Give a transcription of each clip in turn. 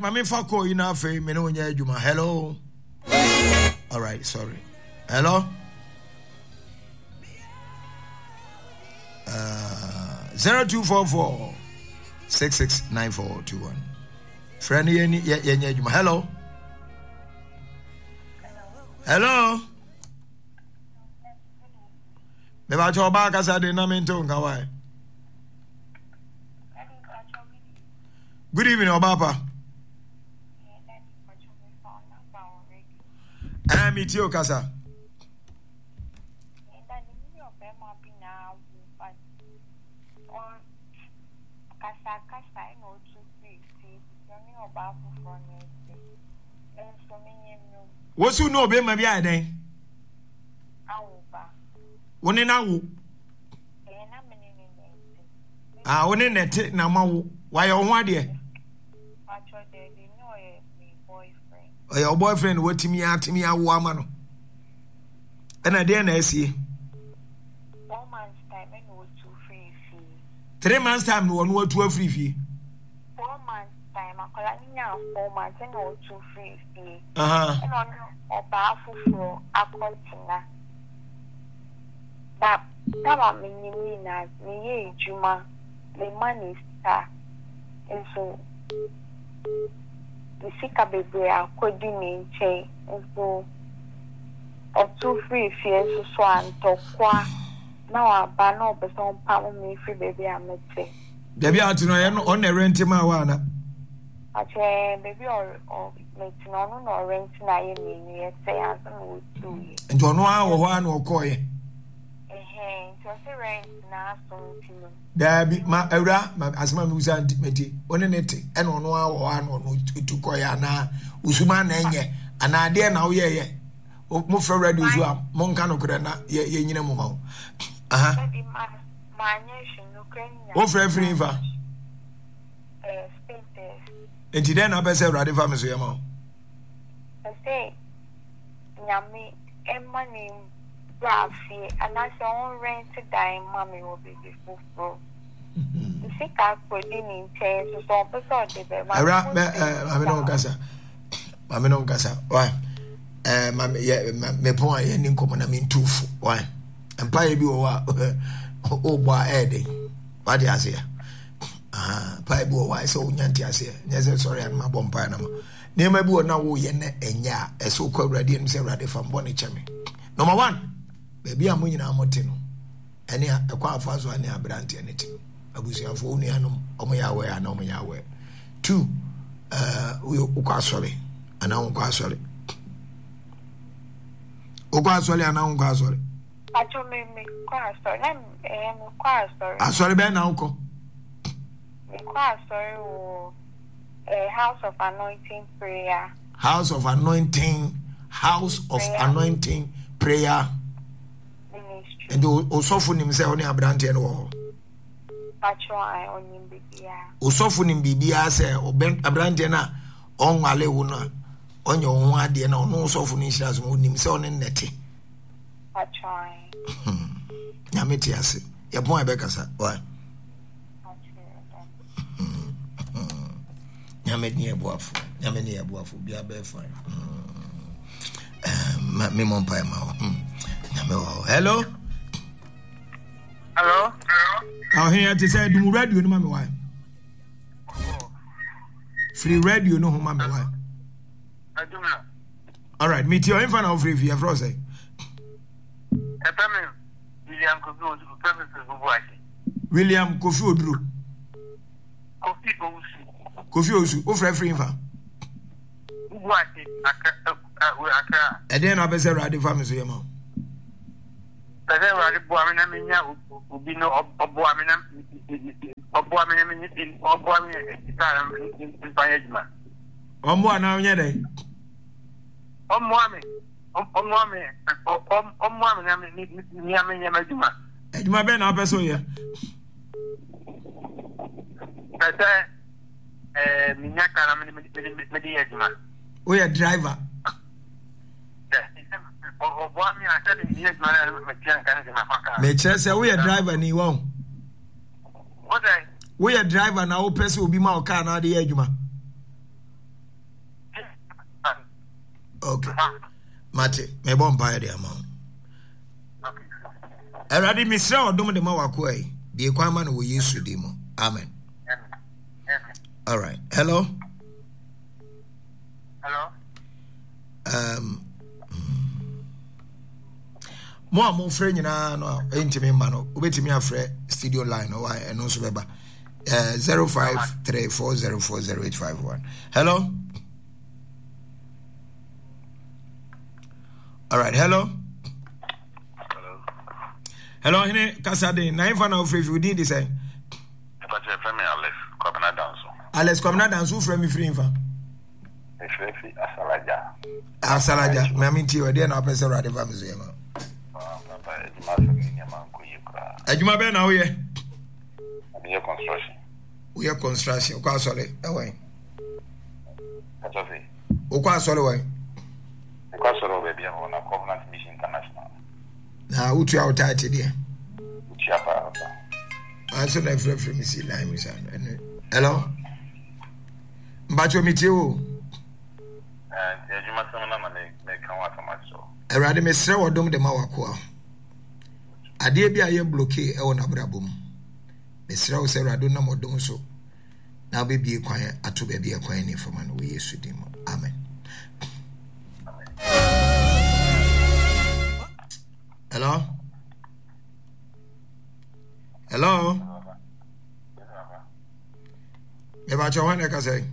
mami fa call you na fe me no nya adwuma. Hello. All right, sorry. Hello. 0244 669421. Friend nya adwuma. Hello. Hello. Me ba cho ba ka sa de na me nto nka why. Good evening, Obapa. I'm Itio Casa. What's you know, baby? My day. One in our one in it, now, why on one day? Your boyfriend what to me at me a woman. And I dare see 4 months time and no 2 free fee. 3 months time no 2 free fee. 4 months time I call now 4 months and no 2 free fee. And on powerful for a continent. But some mean me Juma, the money star, and so. The sika baby are coding chain and so or 2 free fears so and talk. Now I ban up a song pound me free baby. I'm not saying. Baby, I don't know on a rent in my one. I say, baby, or making on or renting. I mean, say, I don't know. And you know, one or coy. Just a rent now, so there be my era, my asthma was antimity, on a net, and on one or to Koyana, Usman, and I dare now, yeah. Move for red as well, Moncano Crana, ye, Momo. My nation, Ukraine. Oh, for every river. And then I better ready for Miss Yamo. I say, Yummy, and money. And that's your own rent to die, mommy will be before. The sick are putting in chairs, so I mean, Gassa. Why? Me point ending common. I mean, 2 why? And pay be oh, boy, Eddie. What do you say? Pay bo, why so Yantia? Yes, sorry, and my bomb. Near my boy now, yen and ya, a so called radiant say ready from Bonnie. Number 1. Baby, I'm winning a motino. Any a quite fast one, near Branty anything. I was your phone, Omoyawe, and Omoyawe. 2, we are sorry, and I won't quite sorry. Oka sorry, and I won't quite sorry. I told me, quite sorry, I'm quite sorry. I sorry, Ben, uncle. Quite sorry, a house of anointing prayer. House of anointing, house of anointing prayer. And Osofu himself only Abrante and all. Osofu him Bibia say, Oben Abrantena, on Wale Una, on your own idea, no Osofu Nisha's moon himself in Netty. Yamitias, your boy Beccasa, why? Yamini a boaf, Yamini a boaf, be a bear fine. Me Mompire Mao. Hello. Hello. I'm here to say, do radio, no mammy why? Free radio, no mammy why? I do not. All right, meet your infant of free via Frosty. William Kofi to purposes of watching. William Kofi Odru. Kofi Osu, over free infant. Watching, and then I better ride the family, your mom. But then I will be no Obuamina in Payajma. Omwa now, yet. Omwami, Yamajuma. And my ben up as so here. Minaka, we are driver. We are driver ni won. What I we are driver now person will be my car now the edge. Okay. Mate, me bon pa de ama. Okay. Erade misra odom de ma wako ai. Bi kwan ma no wo Yesu di mo. Amen. All right. Hello. Hello. Mo frɛ nyina no entimi ma no obetimi afrɛ studio line no why eno so beba 0534040851. Hello. All right. Hello. Hello hene kasade na infa na ofrɛ fi udi di say Alex Kwamna danso frɛ mi free infa Asalaja me aminti o de na pese rade fa mi so ma Ajuma be na wo ye construction kwa sole e wen o kwa sole wen be bia na Covenant Mission International na utu ya utati dia Chiapa anso na frɛ mi si line mi sa hello mbacho miti o Ajuma sama na me kan wa tomato Erade mesrɛ wodom de ma wako a ade bia ye blockade e wona brabom mesrɛ wo sɛ Erade na modom so na bebie kwan ato ba bia kwan ni fama no we Yesu dim amen. Hello. Hello. Me ba chawan e ka say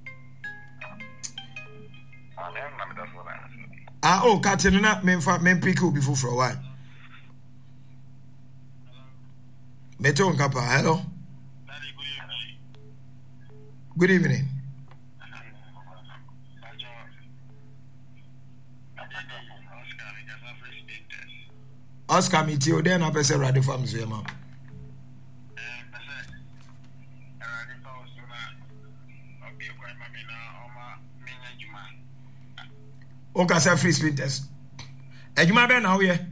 oh, Katina, pick you before for a while. Meton Kappa, hello. Good evening. Oscar Mitio, then I pass a radio from Zema. Okay, sir, free sprinters. Ejuma be now here.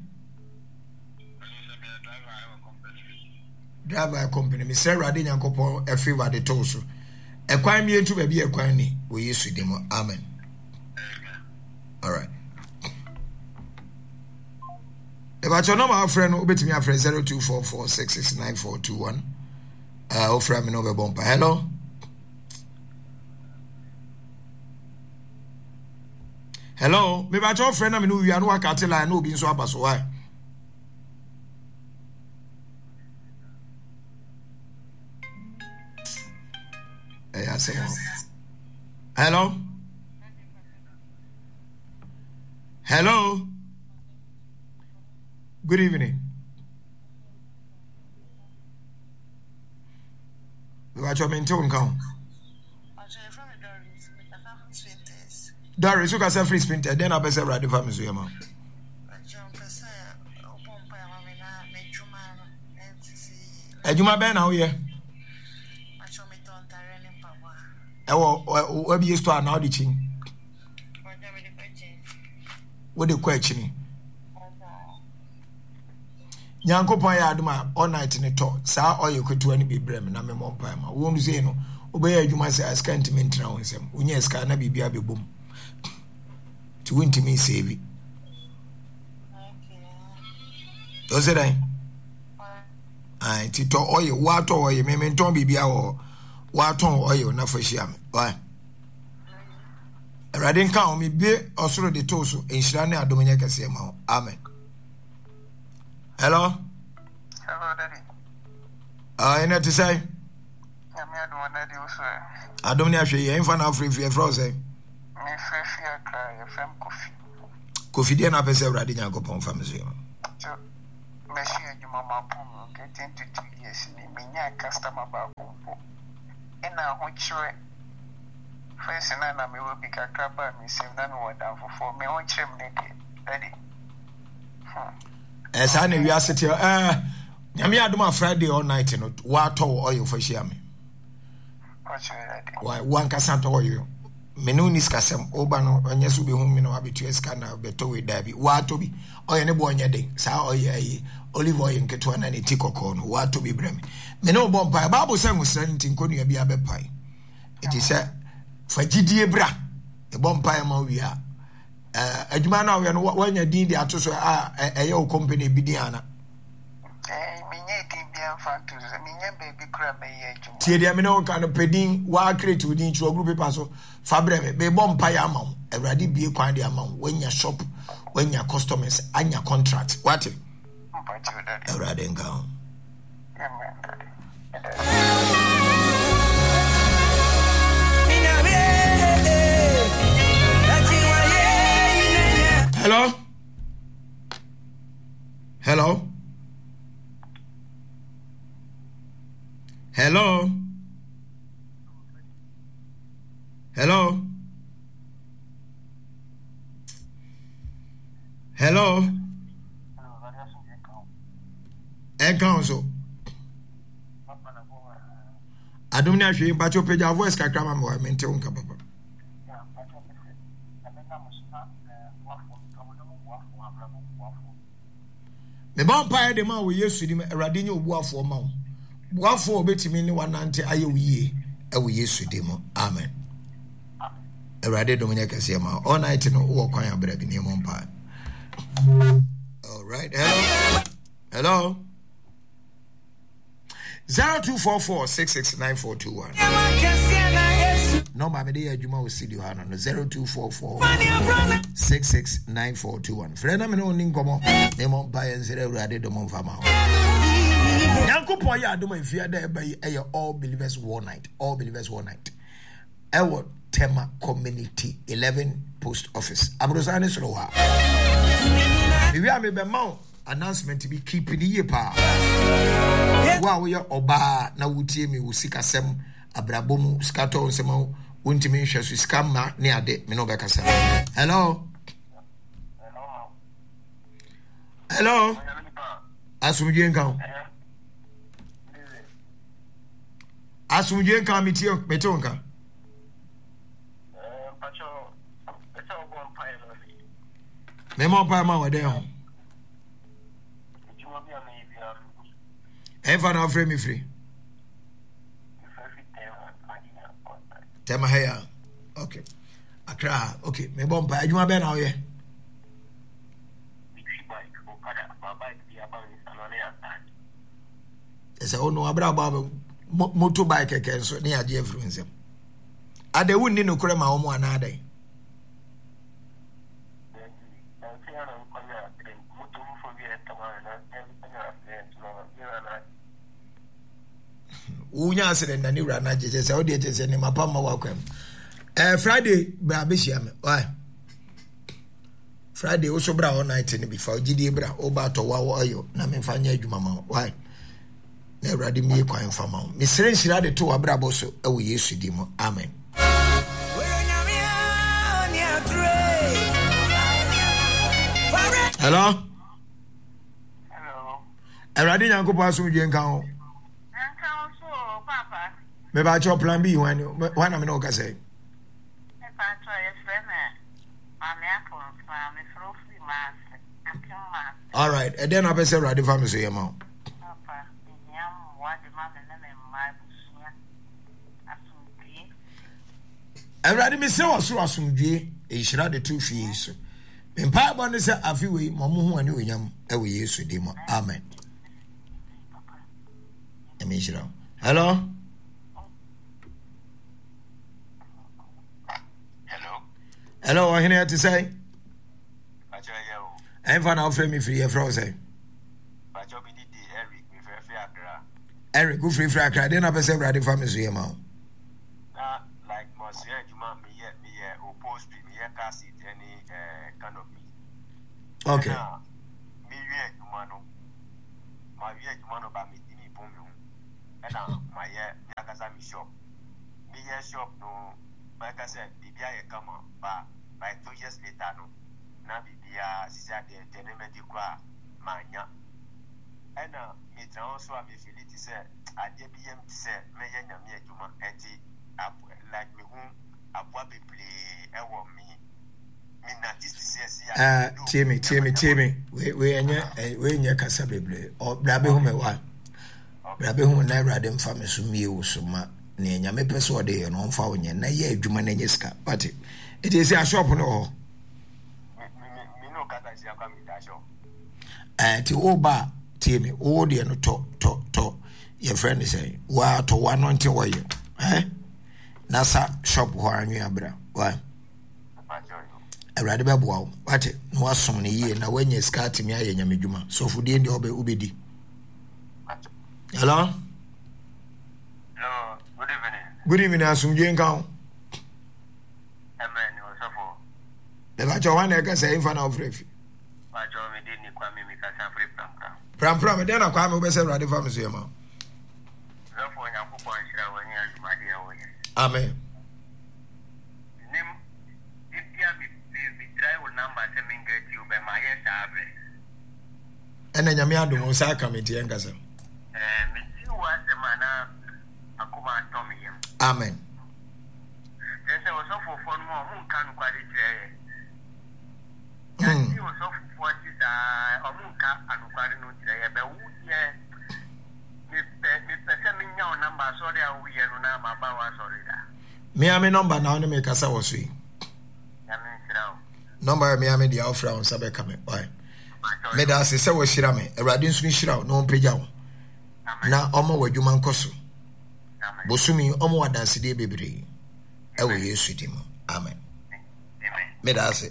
Driver company. Me say Rade Nyankopon e favor the toso. E kwan mi entu ba bi e kwan ni wo Yesu dim. Amen. All right. If I turn on my friend, obetimi afre 0244669421. Ofra me no be bompa. Hello. Hello, me ba your friend na me no wi anu akate line no obi nso abaso why. Hello. Hello. Good evening. Me ba your mentor nkan. Doris, you can say free sprinter. Then I be say Rade family so yama. Ejuma be na wo ye. We be store na the chin. We the question. Nyankopon ya aduma all night ni to. Sa oye kwetu ani bi brem na me mompa ma. Wo nu say no, obey adwuma say aska ntimi ntra wonsem. Unya aska na bibia bebom. To win to me save it. Does it? I tito oil, water oil, memento bibia or water oil, not for sham. Why? Radin count me be also the toso in Shrania Dominica Semo. Amen. Hello? Hello, Daddy. I know to say. I don't know if you're in front of free frozen. Kofi dia na pese Erade Nyankopon family yo. Meshi adwuma mapom getting to 2 years ni menya customer ba ko. Ena ho chire. First na me will be kakra ba me sem na no wadan fofo me ho chire me ke. Daddy. Esa na wi asete nyame adoma Friday all night no wa to oil for share me. Why one kasa to oil. Menu ni skasem oba no anya so be hu me no abetu eska na beto we da bi wa to bi oye ne bo anya den sa oye ayi olive oil nketo na ne tikoko no wa to bi brem me no bo mpa bible say musra nti nkonu bi abepai eti say fagidie bra e bo mpa ma wi a adwuma na wo no wanya din de ato so ɛyɛ wo company bi din ana minye din bi amfanto so minye baby kura me ye adwuma tie de me no ka no pedin wa create wo din chiro group paper so fabre me be bom pa ya ama wo awurade bie kwan de ama wo wanya shop wanya customers anya contract what awurade nka ho Hello? Hello? Hello? Hello? Hello? Council. I don't know if you but your page of voice can come and maintain papa. Me bon pa de ma wo Yesu di Awurade nye obuafo ma wo. Buafo obetimi ne wanante aye wo yie e wo Yesu di mo. Amen. Awurade do nya kase ma. All night no wo kwan abra bi ne mo pa. All right. Hello. 0244669421. Number me dey adwuma wo CD hano no 0244669421. Frena me no ni nkomo me mo ba yen sere Awurade do mo mfama ho. Yankopon ya do mo fia da e ba yi All Believers War Night. All Believers War Night. Ewo Tema Community 11 Post Office. Abrosane soro wa. Bibi a me be ma announcement be keep the year pa. Wa wo ye oba na wutie me wusikasem abrabomu skato nsema wontimi hwe so skama ne ade me no be kasa. Hello. Asumje nkan. Asumje nkan mitio metonka. Pacho eta obo mpae no. Me mo pa ma wode ho. Ever now free me free. Tema here. Okay. Accra. Okay. Me bomba. Adwuma be na wo ye. Ese ono abra ba motorbike kenso ne ade influence. Ade wunni no kure ma wo mo anade. Unya asere na ni wura na jeje se odi jeje ni mapa ma wakwam. Friday ba be hia me. Why? Friday o so bra all night ni before gidi bra o ba to wa wo ayo na me fa nya adwuma ma. Why? Na Awurade mi kwan fa ma. Me sere nhira de to wa bra bo so e wo Yesu di mo. Amen. Hello? Awurade Yankopon aso dwe nkan ho. Me ba cho plan B when am no ka say. Me ba cho yes friend. Mama apple from me free mass. All right, and then I be say ready for me so your mom. Papa, nyam what the mama na me my busia. Asumdie. Awurade me say was asumdie e hira de two fie so. Me pa bo ne say afi we momo ho ani onyam e we Yesu di mo. Amen. Emi hira. Hello? Hello, what here to say? I'm for now free me free a frozen. Eric, go free Accra. Then I be say ready for me so amount. Like Monsieur Juma me opposed to me cast it any canopy. Okay. Me Jumano. My Jumano ba me tini pomu. And my Yakasami shop. Me shop no like I said, Bibia come by 2 years later no. Na Bibia said the Tenemediqua Mania. And it also a facility said, I DBM said, Mayan Yamia Juma Eti, like me whom a wabi play, I want me. Timmy. We in your Casabible or Brabby home a while. Brabby home never them famous me so much. Near me persuade and on found ye, na ye, Juman and Yeska. But it is a shop no. ti oba tie me o de no to your friend is saying wa to one nti wo ye nasa shop ho anwe abra wa awrade be boa wate no wasom ne yie na wanya skat me aye nyamedwuma so fudie ndi obedi hello good evening asumje nkan amen osofo de la jowa na ka say infa na ofrefi ba jo me de ni kwa me mi ka sa free pram me de na kwa me be say awrade fa me so yema osofo nya ko kon shira wani azumade ya woni amen nim dia bi try will number se me get you be my yes abre ena nyame adom sa ka me tie nkasa me ji wa se mana akuma tomi yem amen ese osofo fo no mo nka no kwade kire ye osofo fo ti da o mo nka anukwade no kire ye be wu ye mi pe se mi nya o number so dia wu ye no na ma ba wa so da me ame number na on me kasa wo so yi ya me shira o number me ame dia ofra on sabe kame bye me da se wo shira me awrade nsu shira o no peja wo na omo wadwuma nkoso bosumi omo wadanse de bebre ewo Yesu dim amen me da se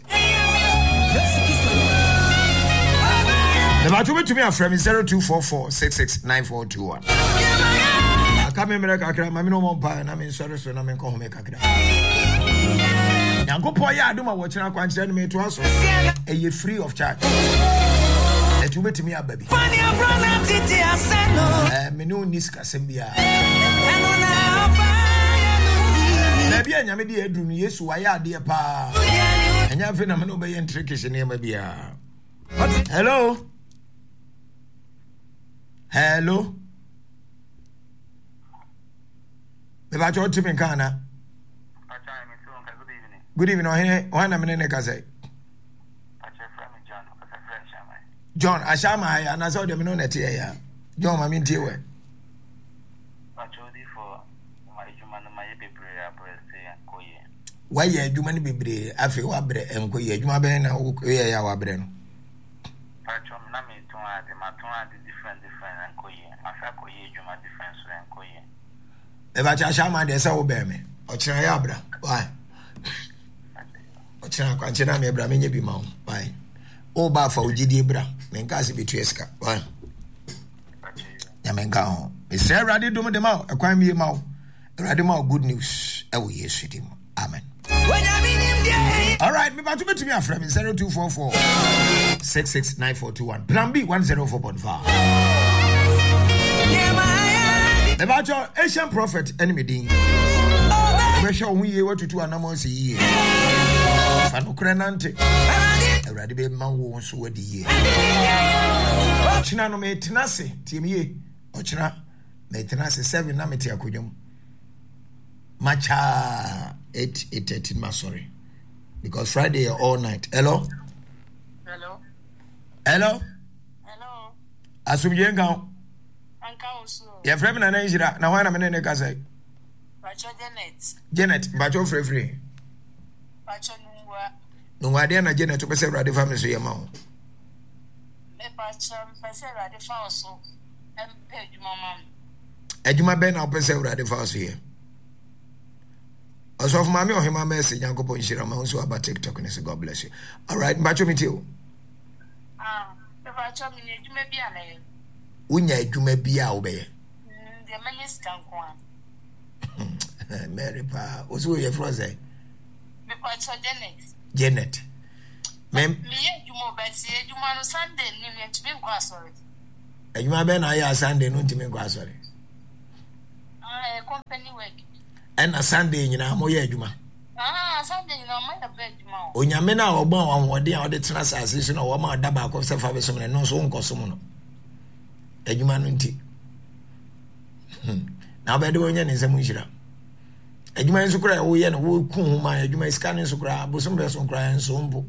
the battle to me from 0244669421 akame mere kakra mami no mo pa na me sori so na me nko ho me kakra yankopo ya adoma wo kira kwankyere no me to aso eye free of charge etu betimi ababi me no niska sembia na bia nyame de aduru no Yesu wa ya ade pa enya fe na me no be yentrikishe ne ma bia hello me ba cho timi kana good evening oh na me ne ka say John ashama ya na so de me no net ya John ma me ntie we why ye adwuma ne bebre afi wa bre enko ye adwuma be na ye ya wa bre no patron na me to ade ma to ade different enko ye afa ko ye adwuma different so enko ye e ba cha shama de sa wo be me o kira ya bra why o kira kwa kira me bra me nya bi ma wo why o ba fa ogidi bra me nka se betu eska why ya me nka ho e se awrade dum de ma e kwan mi ma wo awrade ma good news e wo Yesu dim amen. All right, me about to me from 0244 669421. Plan B 104.5. The about your Asian prophet enemy ding. We show we what to do anamos ye. Fanu krenante. Already be man wo so wadi ye. Ochina no me tenase tiemie. Ochina me tenase 7 na me ti akodwom. Macha 8:13 ma sorry because Friday all night. Hello asumje ngan anka oso ya frame na njira na wana menene ka say bacho Janet bacho free bacho nungwa dia na Janet pese rade family so yema ho me bacho pese rade fa so empe adwuma be na pese rade fa so ye also of mami ohima message yankopo nshira ma so about TikTok and say God bless you. All right, bacho me too. The bacho me adwuma bia na ye. Unya adwuma bia wo be ye. The minister nko Mary pa, oso ye froze. Me bacho Janet. Me adwuma be se adwuma no Sunday ni me ntimi nko asori. Adwuma be na ya Sunday no ntimi nko asori. Company work. And a Sunday nyina mo ye adwuma. Sunday nyina mo ya be adwuma. Onyame na ogbon awode a ode tena asase no wo ma da ba ko se fa be so no so nkosom no. Adwuma no nti. Na be de wonya ne nsem nhira. Adwuma nso kura wo ye no wo ku hu ma adwuma iska ne nso kura bosom be so kura nso mbo.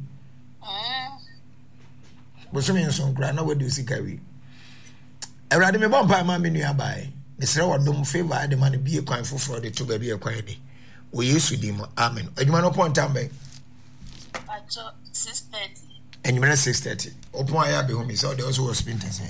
Bosom nso kura na we do sika wi. Awrade me bompa ma me nua bae. Mesre wadom favor de man be kwan foforo de to ba bi kwan de. O Yesu dim amen. Adwuma no point am be. Acho 6:30. and you 6:30 open I be home so there also was sprinting say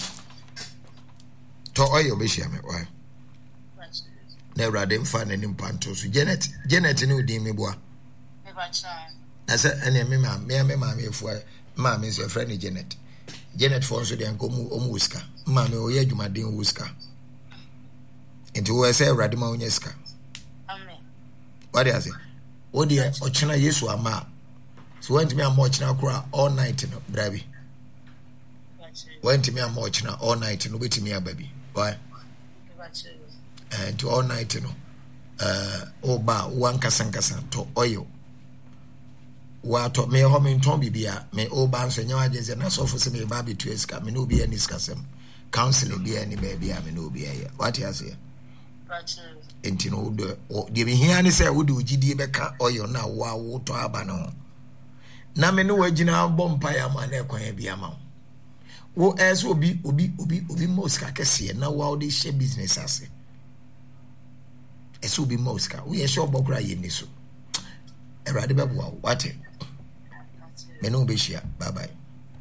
to oil be share me why na Awurade mfa na nim panto so Janet ne odi me boa me ba cha na say ene me ma efu ma me say friend Janet for so dem komu omuska ma me oye adwumaden wuska enti wo say Awurade ma onye ska amen what do you say what do ochina Yesu ama so went me am ochina kura all night no brabi went me am ochina all night no betimi ababi why to all night no oba one kasankasa to oil wato me ho me nton bibia me oba nso nya wageze na so fo se me ba betu eska me no bia ni skasem council bia ni ba bia me no bia ya what you say enti no de bi hia ni say wo de ogidie be ka oil na wo to aba no na me no wagina bompa ya ma na ekwan bia ma wo eso obi moska kese na wo de share business ase eso obi moska wo ye sure bokra ye ni so Awurade beboa wo wate me no be share bye bye